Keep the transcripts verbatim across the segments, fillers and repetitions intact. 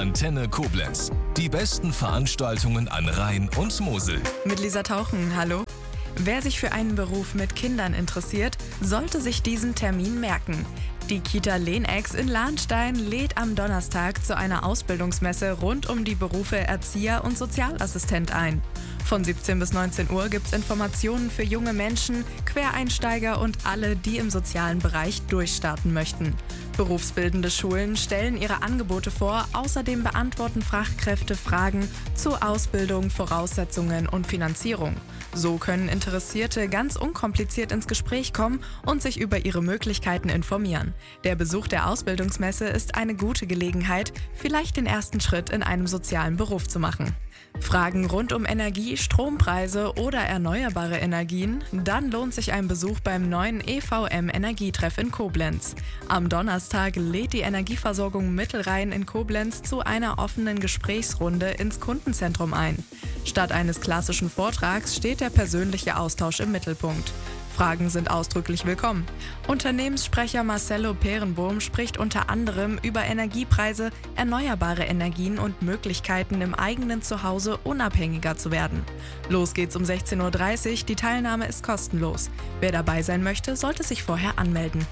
Antenne Koblenz. Die besten Veranstaltungen an Rhein und Mosel. Mit Lisa Tauchen, hallo. Wer sich für einen Beruf mit Kindern interessiert, sollte sich diesen Termin merken. Die Kita Lehnex in Lahnstein lädt am Donnerstag zu einer Ausbildungsmesse rund um die Berufe Erzieher und Sozialassistent ein. Von siebzehn bis neunzehn Uhr gibt es Informationen für junge Menschen, Quereinsteiger und alle, die im sozialen Bereich durchstarten möchten. Berufsbildende Schulen stellen ihre Angebote vor, außerdem beantworten Fachkräfte Fragen zu Ausbildung, Voraussetzungen und Finanzierung. So können Interessierte ganz unkompliziert ins Gespräch kommen und sich über ihre Möglichkeiten informieren. Der Besuch der Ausbildungsmesse ist eine gute Gelegenheit, vielleicht den ersten Schritt in einem sozialen Beruf zu machen. Fragen rund um Energie, Strompreise oder erneuerbare Energien? Dann lohnt sich ein Besuch beim neuen E V M-Energietreff in Koblenz. Am Donnerstag lädt die Energieversorgung Mittelrhein in Koblenz zu einer offenen Gesprächsrunde ins Kundenzentrum ein. Statt eines klassischen Vortrags steht der persönliche Austausch im Mittelpunkt. Fragen sind ausdrücklich willkommen. Unternehmenssprecher Marcello Perenbohm spricht unter anderem über Energiepreise, erneuerbare Energien und Möglichkeiten, im eigenen Zuhause unabhängiger zu werden. Los geht's um sechzehn Uhr dreißig, die Teilnahme ist kostenlos. Wer dabei sein möchte, sollte sich vorher anmelden.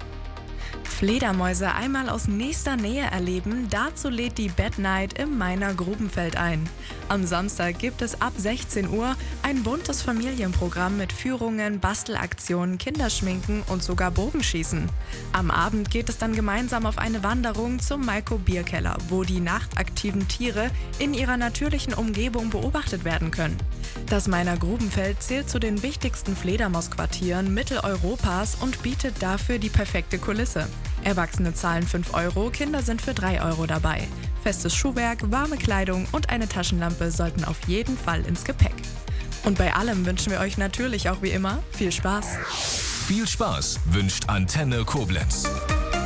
Fledermäuse einmal aus nächster Nähe erleben, dazu lädt die Bad Night im Mainer Grubenfeld ein. Am Samstag gibt es ab sechzehn Uhr ein buntes Familienprogramm mit Führungen, Bastelaktionen, Kinderschminken und sogar Bogenschießen. Am Abend geht es dann gemeinsam auf eine Wanderung zum Maiko Bierkeller, wo die nachtaktiven Tiere in ihrer natürlichen Umgebung beobachtet werden können. Das Mainer Grubenfeld zählt zu den wichtigsten Fledermausquartieren Mitteleuropas und bietet dafür die perfekte Kulisse. Erwachsene zahlen fünf Euro, Kinder sind für drei Euro dabei. Festes Schuhwerk, warme Kleidung und eine Taschenlampe sollten auf jeden Fall ins Gepäck. Und bei allem wünschen wir euch natürlich auch wie immer viel Spaß. Viel Spaß wünscht Antenne Koblenz.